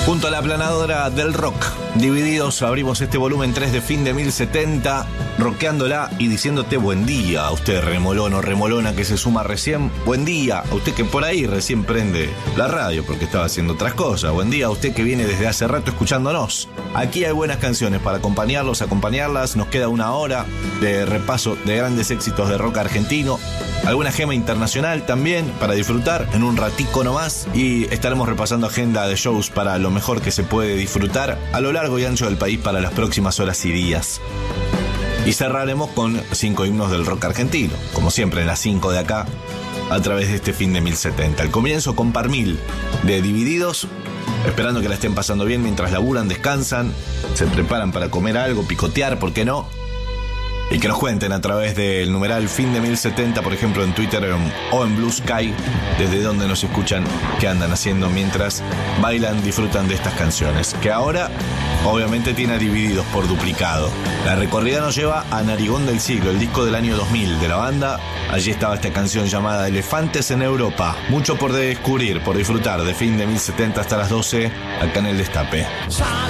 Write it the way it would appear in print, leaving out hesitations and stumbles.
Junto a la aplanadora del rock, Divididos, abrimos este volumen 3 de fin de 1070, rockeándola y diciéndote buen día a usted, remolón o remolona que se suma recién. Buen día a usted que por ahí recién prende la radio porque estaba haciendo otras cosas. Buen día a usted que viene desde hace rato escuchándonos. Aquí hay buenas canciones para acompañarlos, acompañarlas. Nos queda una hora de repaso de grandes éxitos de rock argentino. Alguna gema internacional también para disfrutar en un ratico nomás. Y estaremos repasando agenda de shows para lo mejor que se puede disfrutar a lo largo y ancho del país para las próximas horas y días. Y cerraremos con 5 himnos del rock argentino, como siempre en las 5 de acá, a través de este fin de 1070. Al comienzo con Par Mil de Divididos, esperando que la estén pasando bien mientras laburan, descansan, se preparan para comer algo, picotear, ¿por qué no? Y que nos cuenten a través del numeral fin de 1070, por ejemplo en Twitter o en Blue Sky, desde donde nos escuchan, qué andan haciendo mientras bailan, disfrutan de estas canciones, que ahora obviamente tiene Divididos por duplicado. La recorrida nos lleva a Narigón del Siglo, el disco del año 2000 de la banda. Allí estaba esta canción llamada Elefantes en Europa. Mucho por descubrir, por disfrutar de fin de 1070 hasta las 12, acá en el Destape.